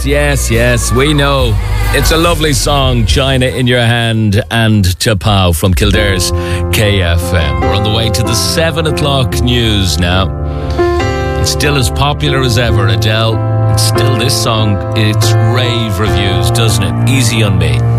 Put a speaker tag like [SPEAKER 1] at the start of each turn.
[SPEAKER 1] yes, we know. It's a lovely song, China in Your Hand and Chapow from Kildare's KFM. We're on the way to the 7 o'clock news now. It's still as popular as ever, Adele. It's still this song, it's rave reviews, doesn't it? Easy on Me.